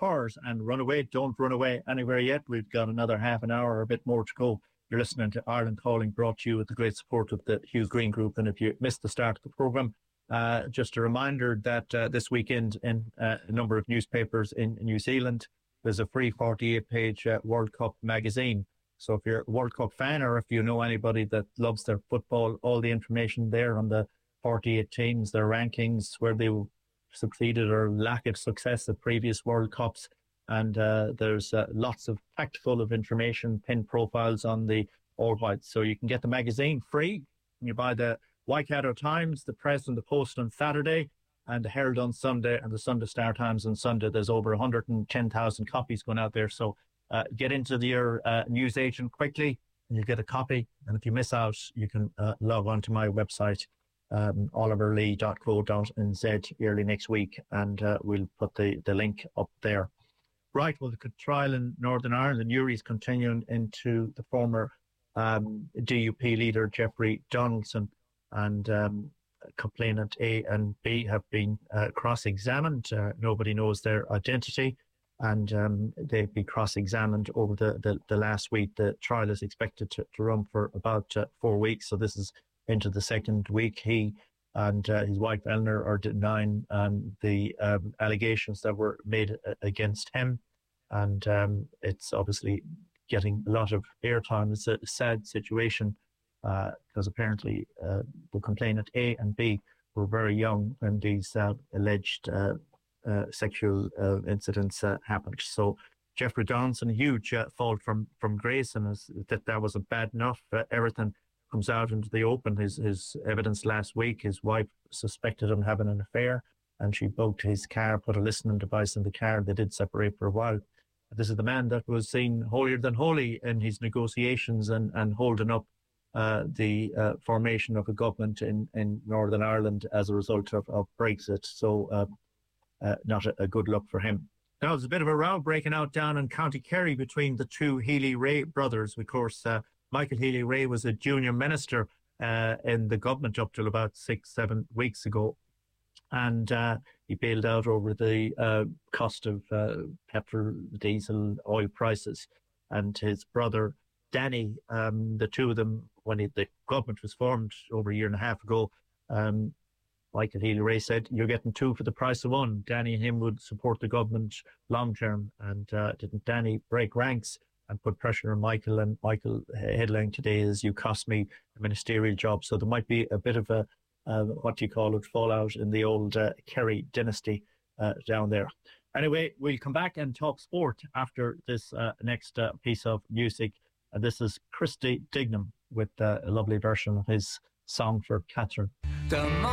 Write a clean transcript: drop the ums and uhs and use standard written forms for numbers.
cars and run away. Don't run away anywhere yet. We've got another half an hour or a bit more to go. You're listening to Ireland Calling, brought to you with the great support of the Hughes Green Group. And if you missed the start of the programme, just a reminder that this weekend in a number of newspapers in New Zealand, there's a free 48-page World Cup magazine. So if you're a World Cup fan, or if you know anybody that loves their football, all the information there on the 48 teams, their rankings, where they succeeded or lack of success at previous World Cups. And there's lots of packed full of information, pin profiles on the All Whites. So you can get the magazine free. You buy the Waikato Times, the Press and the Post on Saturday, and the Herald on Sunday, and the Sunday Star Times on Sunday. There's over 110,000 copies going out there. So get into your news agent quickly and you get a copy. And if you miss out, you can log on to my website, oliverlee.co.nz early next week, and we'll put the link up there. Right, well, the trial in Northern Ireland, Newry's continuing into the former DUP leader, Jeffrey Donaldson, and complainant A and B have been cross-examined. Nobody knows their identity, and they've been cross-examined over the last week. The trial is expected to run for about 4 weeks, so this is into the second week. He and his wife Eleanor are denying the allegations that were made against him, and it's obviously getting a lot of airtime. It's a sad situation because apparently the complainant A and B were very young when these alleged sexual incidents happened. So Jeffrey Donaldson, a huge fall from grace, and that wasn't bad enough. Everything comes out into the open. His evidence last week, his wife suspected him having an affair, and she bugged his car, put a listening device in the car. They did separate for a while. This is the man that was seen holier than holy in his negotiations and holding up the formation of a government in Northern Ireland as a result of Brexit. So not a good look for him. Now, there's a bit of a row breaking out down in County Kerry between the two Healy-Rae brothers. Of course, Michael Healy-Rae was a junior minister in the government up till about 6-7 weeks ago. And he bailed out over the cost of petrol, diesel, oil prices. And his brother, Danny, the two of them, when the government was formed over a year and a half ago, Michael Healy-Rae said, "You're getting two for the price of one." Danny and him would support the government long term. And didn't Danny break ranks and put pressure on Michael? And Michael, headline today is, "You cost me a ministerial job." So there might be a bit of a fallout in the old Kerry dynasty down there. Anyway, we'll come back and talk sport after this next piece of music. This is Christy Dignam with a lovely version of his song for Catherine.